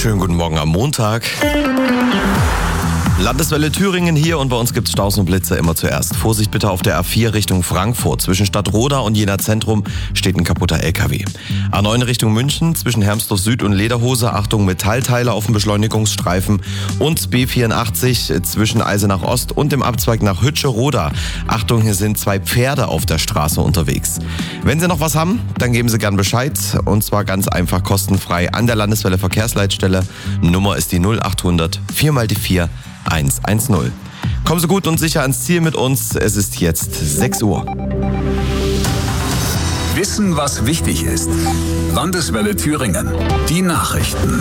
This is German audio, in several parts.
Schönen guten Morgen am Montag. Landeswelle Thüringen hier und bei uns gibt es Staus und Blitze immer zuerst. Vorsicht bitte auf der A4 Richtung Frankfurt. Zwischen Stadtroda und Jena Zentrum steht ein kaputter LKW. A9 Richtung München zwischen Hermsdorf Süd und Lederhose. Achtung, Metallteile auf dem Beschleunigungsstreifen. Und B84 zwischen Eisenach Ost und dem Abzweig nach Hütsche-Roda. Achtung, hier sind 2 Pferde auf der Straße unterwegs. Wenn Sie noch was haben, dann geben Sie gern Bescheid. Und zwar ganz einfach kostenfrei an der Landeswelle Verkehrsleitstelle. Nummer ist die 0800 4x4 110. Kommen Sie gut und sicher ans Ziel mit uns. Es ist jetzt 6 Uhr. Wissen, was wichtig ist. Landeswelle Thüringen. Die Nachrichten.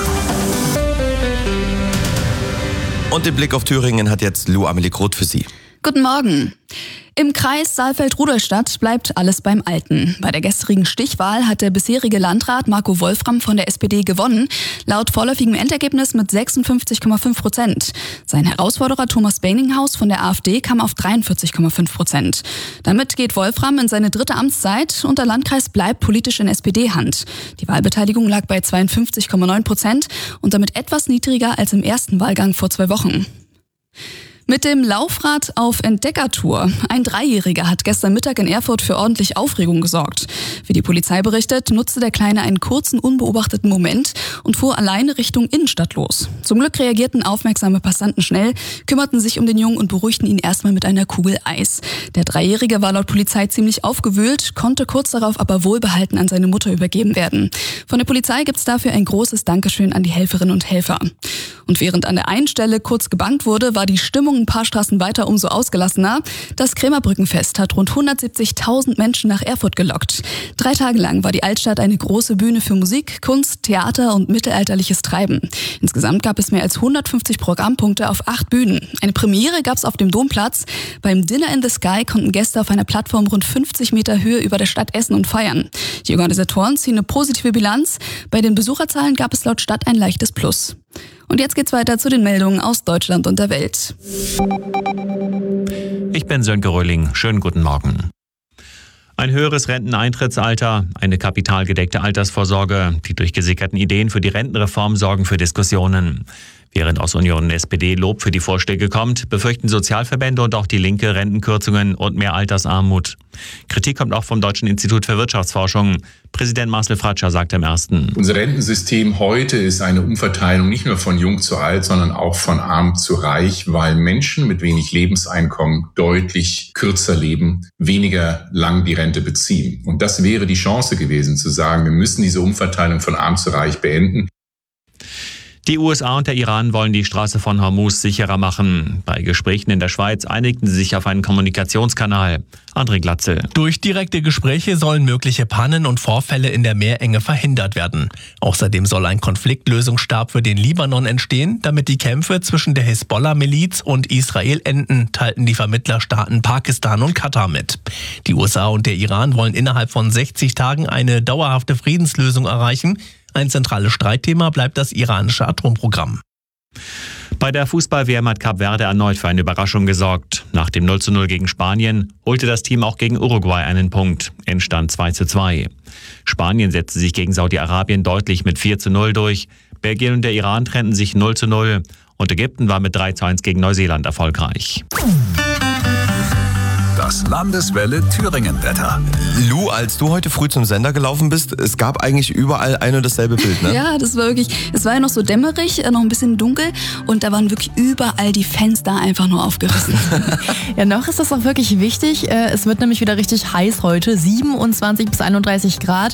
Und den Blick auf Thüringen hat jetzt Lou Amelie Groth für Sie. Guten Morgen. Im Kreis Saalfeld-Rudolstadt bleibt alles beim Alten. Bei der gestrigen Stichwahl hat der bisherige Landrat Marco Wolfram von der SPD gewonnen, laut vorläufigem Endergebnis mit 56,5%. Sein Herausforderer Thomas Benninghaus von der AfD kam auf 43,5%. Damit geht Wolfram in seine 3. Amtszeit und der Landkreis bleibt politisch in SPD-Hand. Die Wahlbeteiligung lag bei 52,9% und damit etwas niedriger als im ersten Wahlgang vor 2 Wochen. Mit dem Laufrad auf Entdeckertour. Ein 3-Jähriger hat gestern Mittag in Erfurt für ordentlich Aufregung gesorgt. Wie die Polizei berichtet, nutzte der Kleine einen kurzen, unbeobachteten Moment und fuhr alleine Richtung Innenstadt los. Zum Glück reagierten aufmerksame Passanten schnell, kümmerten sich um den Jungen und beruhigten ihn erstmal mit einer Kugel Eis. Der 3-Jährige war laut Polizei ziemlich aufgewühlt, konnte kurz darauf aber wohlbehalten an seine Mutter übergeben werden. Von der Polizei gibt's dafür ein großes Dankeschön an die Helferinnen und Helfer. Und während an der einen Stelle kurz gebangt wurde, war die Stimmung ein paar Straßen weiter umso ausgelassener. Das Krämerbrückenfest hat rund 170.000 Menschen nach Erfurt gelockt. 3 Tage lang war die Altstadt eine große Bühne für Musik, Kunst, Theater und mittelalterliches Treiben. Insgesamt gab es mehr als 150 Programmpunkte auf 8 Bühnen. Eine Premiere gab es auf dem Domplatz. Beim Dinner in the Sky konnten Gäste auf einer Plattform rund 50 Meter Höhe über der Stadt essen und feiern. Die Organisatoren ziehen eine positive Bilanz. Bei den Besucherzahlen gab es laut Stadt ein leichtes Plus. Und jetzt geht's weiter zu den Meldungen aus Deutschland und der Welt. Ich bin Sönke Röhling. Schönen guten Morgen. Ein höheres Renteneintrittsalter, eine kapitalgedeckte Altersvorsorge, die durchgesickerten Ideen für die Rentenreform sorgen für Diskussionen. Während aus Union und SPD Lob für die Vorschläge kommt, befürchten Sozialverbände und auch die Linke Rentenkürzungen und mehr Altersarmut. Kritik kommt auch vom Deutschen Institut für Wirtschaftsforschung. Präsident Marcel Fratscher sagt am 1. Unser Rentensystem heute ist eine Umverteilung nicht nur von jung zu alt, sondern auch von arm zu reich, weil Menschen mit wenig Lebenseinkommen deutlich kürzer leben, weniger lang die Rente beziehen. Und das wäre die Chance gewesen, zu sagen, wir müssen diese Umverteilung von arm zu reich beenden. Die USA und der Iran wollen die Straße von Hormuz sicherer machen. Bei Gesprächen in der Schweiz einigten sie sich auf einen Kommunikationskanal. André Glatzel. Durch direkte Gespräche sollen mögliche Pannen und Vorfälle in der Meerenge verhindert werden. Außerdem soll ein Konfliktlösungsstab für den Libanon entstehen, damit die Kämpfe zwischen der Hisbollah-Miliz und Israel enden, teilten die Vermittlerstaaten Pakistan und Katar mit. Die USA und der Iran wollen innerhalb von 60 Tagen eine dauerhafte Friedenslösung erreichen. Ein zentrales Streitthema bleibt das iranische Atomprogramm. Bei der Fußball-WM hat Kap Verde erneut für eine Überraschung gesorgt. Nach dem 0:0 gegen Spanien holte das Team auch gegen Uruguay einen Punkt. Endstand 2:2. Spanien setzte sich gegen Saudi-Arabien deutlich mit 4:0 durch. Belgien und der Iran trennten sich 0:0. Und Ägypten war mit 3:1 gegen Neuseeland erfolgreich. Das Landeswelle Thüringen-Wetter. Lou, als du heute früh zum Sender gelaufen bist, es gab eigentlich überall ein und dasselbe Bild, ne? Ja, das war wirklich, es war ja noch so dämmerig, noch ein bisschen dunkel und da waren wirklich überall die Fenster einfach nur aufgerissen. Ja, noch ist das auch wirklich wichtig. Es wird nämlich wieder richtig heiß heute, 27 bis 31 Grad.